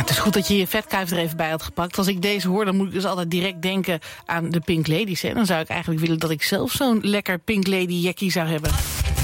het is goed dat je je vetkuif er even bij had gepakt. Als ik deze hoor, dan moet ik dus altijd direct denken aan de Pink Ladies. Hè. Dan zou ik eigenlijk willen dat ik zelf zo'n lekker Pink Lady jackie zou hebben.